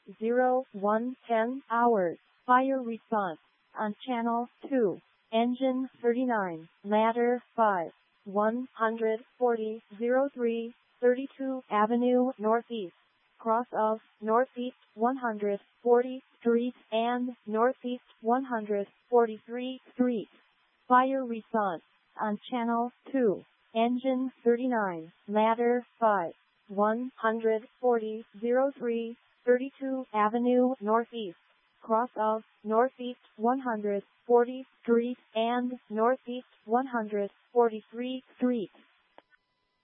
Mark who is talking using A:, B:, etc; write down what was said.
A: 0110 hours. Fire response on channel 2. Engine 39, ladder 5, 140, 03, 32 Avenue Northeast, cross of Northeast 140 Street and Northeast 143 Street. Fire response on channel 2. Engine 39, ladder 5, 140, 03, 32 Avenue Northeast, cross of Northeast 140 Street and Northeast 143 Street.